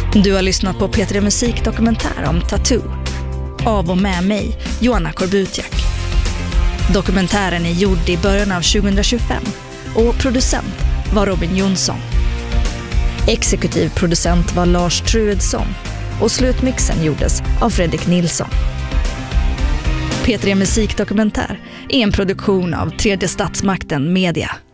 Du har lyssnat på P3 Musikdokumentär om Tattoo. Av och med mig, Joanna Korbutiak. Dokumentären är gjord i början av 2025 och producent var Robin Jonsson. Exekutiv producent var Lars Truedsson och slutmixen gjordes av Fredrik Nilsson. P3 Musikdokumentär är en produktion av Tredje Statsmakten Media.